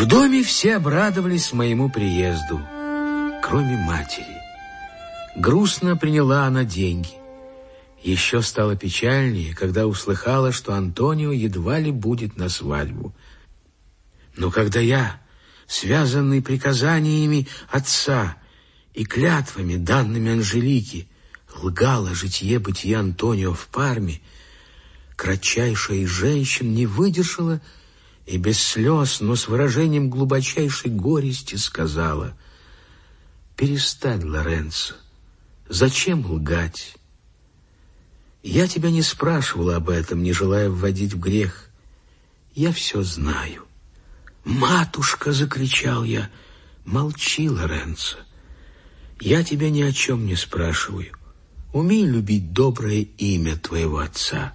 В доме все обрадовались моему приезду, кроме матери. Грустно приняла она деньги. Еще стало печальнее, когда услыхала, что Антонио едва ли будет на свадьбу. Но когда я, связанный приказаниями отца и клятвами, данными Анжелике, лгал о житье-бытие Антонио в Парме, кратчайшая из женщин не выдержала и без слез, но с выражением глубочайшей горести сказала: «Перестань, Лоренцо, зачем лгать? Я тебя не спрашивала об этом, не желая вводить в грех. Я все знаю». «Матушка!» — закричал я. «Молчи, Лоренцо. Я тебя ни о чем не спрашиваю. Умей любить доброе имя твоего отца».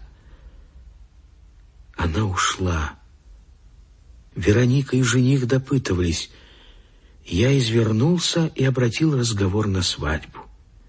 Она ушла. Вероника и жених допытывались. Я извернулся и обратил разговор на свадьбу.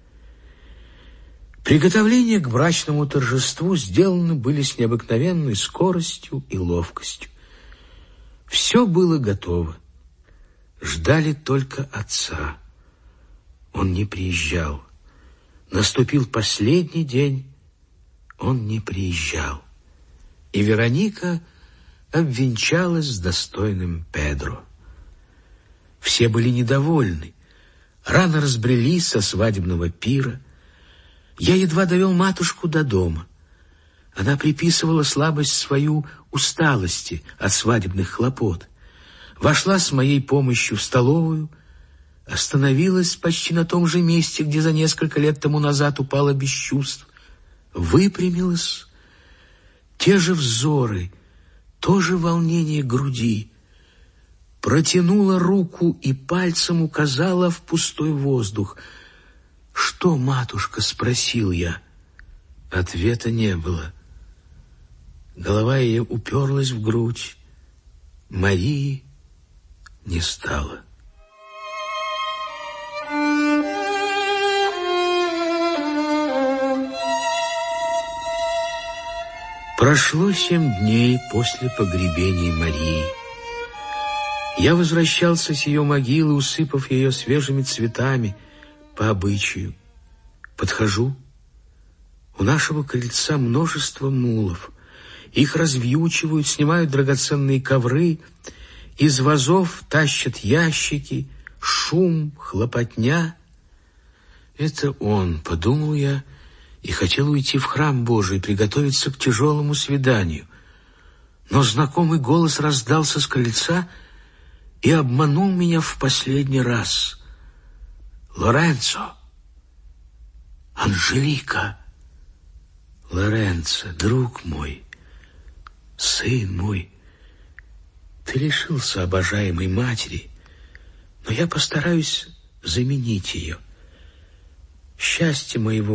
Приготовления к брачному торжеству сделаны были с необыкновенной скоростью и ловкостью. Все было готово. Ждали только отца. Он не приезжал. Наступил последний день. Он не приезжал. И Вероника обвенчалась с достойным Педро. Все были недовольны. Рано разбрелись со свадебного пира. Я едва довел матушку до дома. Она приписывала слабость свою усталости от свадебных хлопот. Вошла с моей помощью в столовую, остановилась почти на том же месте, где за несколько лет тому назад упала без чувств, выпрямилась. Те же взоры, то же волнение груди. Протянула руку и пальцем указала в пустой воздух. «Что, матушка?» — спросил я. Ответа не было. Голова ее уперлась в грудь. Марии не стало. Прошло 7 дней после погребения Марии. Я возвращался с ее могилы, усыпав ее свежими цветами по обычаю. Подхожу. У нашего крыльца множество мулов. Их развьючивают, снимают драгоценные ковры, из вазов тащат ящики, шум, хлопотня. Это он, подумал я, и хотел уйти в храм Божий, приготовиться к тяжелому свиданию. Но знакомый голос раздался с крыльца и обманул меня в последний раз. «Лоренцо! Анжелика!» «Лоренцо, друг мой, сын мой, ты лишился обожаемой матери, но я постараюсь заменить ее. Счастье моего